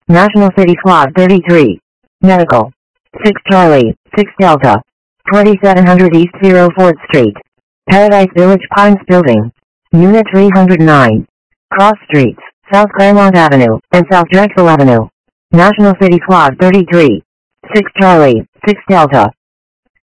National City Squad 33. Medical. 6 Charlie, 6 Delta. 2700 East 04th Street. Paradise Village Pines Building. Unit 309. Cross Streets, South Claremont Avenue, and South Drexel Avenue. National City Squad 33. 6 Charlie, 6 Delta.